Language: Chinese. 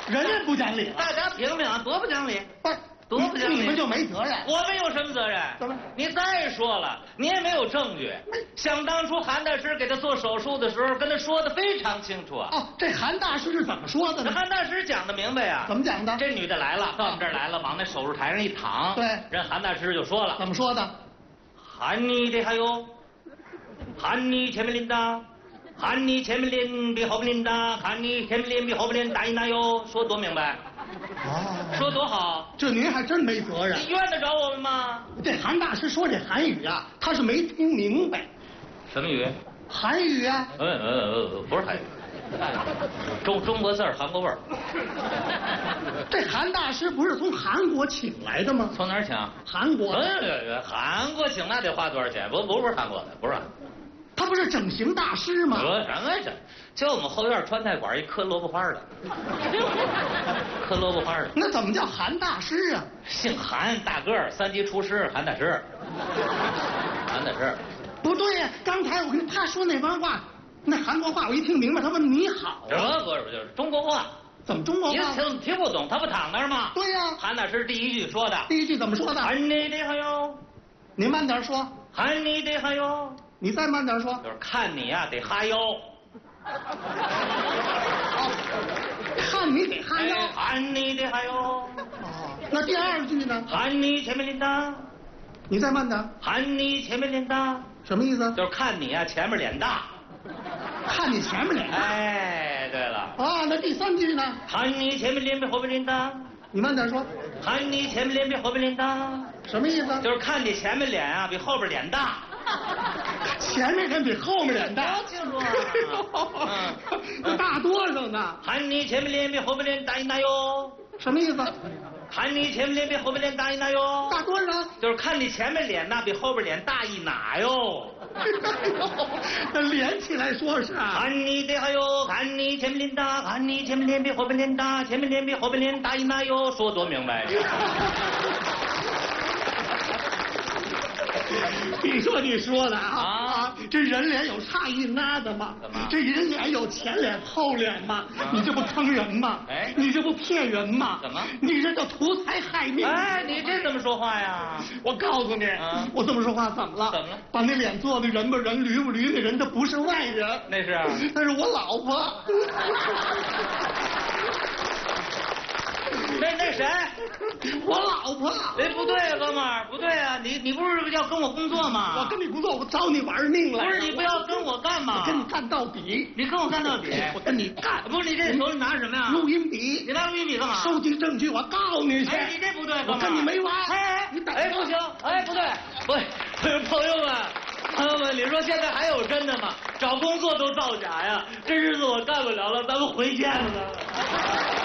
人家不讲理了。 大家评评啊，多不讲理！ 不， 多不讲理！ 你们就没责任？ 我们有什么责任？ 怎么？ 你再说了，你也没有证据。想当初韩大师给他做手术的时候，跟他说的非常清楚啊。 哦，这韩大师是怎么说的呢？ 韩大师讲的明白呀。 怎么讲的？ 这女的来了，到我们这儿来了，往那手术台上一躺。 对， 人韩大师就说了。 怎么说的？ 喊你的还有，喊你前面领导。喊你前面脸比后面脸大，喊你前面脸比后面脸大一哪有？说多明白，说多好。 这您还真没责任。 你怨得着我们吗？ 这韩大师说这韩语啊，他是没听明白。 什么语？ 韩语啊。 不是韩语，中国字儿，韩国味儿。 这韩大师不是从韩国请来的吗？ 从哪儿请？ 韩国。 韩国请那得花多少钱？不是韩国的，不是。 他不是整形大师吗？ 什么这？就我们后院川菜馆一嗑萝卜花的，嗑萝卜花的。 那怎么叫韩大师啊？ 姓韩，大个儿，3级厨师，韩大师。韩大师。 不对呀，刚才我跟他说那番话，那韩国话我一听明白，他问你好。 不是，就是中国话。 怎么中国话？ 你听不懂，他不躺那儿吗？ 对呀。 韩大师第一句说的。 第一句怎么说的？ 喊你的还有。 你慢点说。 喊你的还有。 你再慢点说。 就是看你呀，得哈腰。 看你得哈腰。 喊你得哈腰。 那第二句呢？ 喊你前面脸大。 你再慢点。 喊你前面脸大。 什么意思？ 就是看你呀，前面脸大。 看你前面脸大。 哎，对了。 啊，那第三句呢？ 喊你前面脸比后面脸大。 你慢点说。 喊你前面脸比后面脸大。 什么意思？ 就是看你前面脸啊比后边脸大。 前面脸比后面脸大。 多清楚啊！ 那大多少呢？ 喊你前面脸比后边脸大一哪有？ 什么意思？ 喊你前面脸比后边脸大一哪有？ 大多少？ 就是看你前面脸那比后边脸大一哪哟？ 那连起来说是。 喊你的还有，喊你前面脸大，喊你前面脸比后边脸大，前面脸比后边脸大一哪有？说多明白。 你说你说的啊，这人脸有差异那的吗？ 怎么？ 这人脸有前脸后脸吗？你这不坑人吗？ 哎， 你这不骗人吗？ 怎么？ 你这叫图财害命！ 哎，你这怎么说话呀？ 我告诉你，我这么说话怎么了？ 怎么了？ 把那脸做的人不人，驴不驴的人，他不是外人， 那是， 那是我老婆。 那谁？ 我老婆。 哎，不对啊，哥们儿，不对啊！你不是要跟我工作吗？ 我跟你工作，我找你玩命了。 不是你不要跟我干嘛？ 我跟你干到底。 你跟我干到底？ 我跟你干。 不是你这手里拿着什么呀？ 录音笔。 你拿录音笔干嘛？ 收集证据，我告你去。 哎，你这不对， 我跟你没完。 哎， 你等。 哎，不行，哎，不对，朋友们，你说现在还有真的吗？找工作都造假呀，这日子我干不了了，咱们回见了。